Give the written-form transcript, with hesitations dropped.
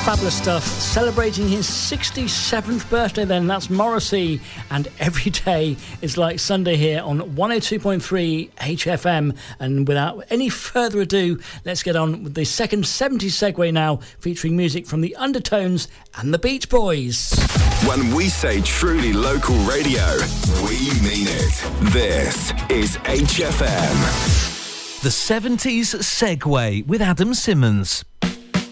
Fabulous stuff. Celebrating his 67th birthday then. That's Morrissey. And every day is like Sunday here on 102.3 HFM. And without any further ado, let's get on with the second 70s segue now, featuring music from the Undertones and the Beach Boys. When we say truly local radio, we mean it. This is HFM. The 70s segue with Adam Simmons.